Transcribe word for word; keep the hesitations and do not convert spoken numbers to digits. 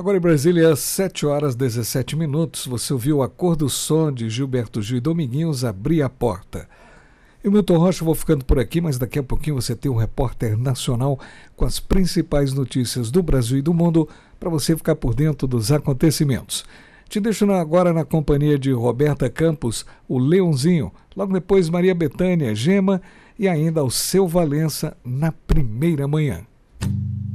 Agora em Brasília, sete horas e dezessete minutos, você ouviu A Cor do Som de Gilberto Gil e Dominguinhos, Abrir a Porta. Eu, Milton Rocha, vou ficando por aqui, mas daqui a pouquinho você tem um repórter nacional com as principais notícias do Brasil e do mundo para você ficar por dentro dos acontecimentos. Te deixo agora na companhia de Roberta Campos, o Leãozinho, logo depois Maria Bethânia, Gema e ainda o Seu Valença na primeira manhã.